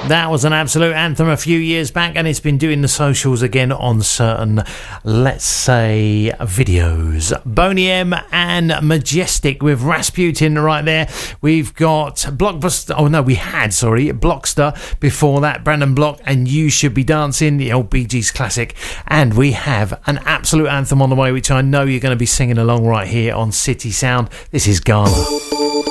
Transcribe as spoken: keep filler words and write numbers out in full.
That was an absolute anthem a few years back, and it's been doing the socials again on certain, let's say, videos. Boney M and Majestic with Rasputin right there. We've got Blockbuster. Oh no, we had, sorry, Blockster before that. Brandon Block and You Should Be Dancing, the old Bee Gees classic. And we have an absolute anthem on the way, which I know you're going to be singing along right here on City Sound. This is Ghana.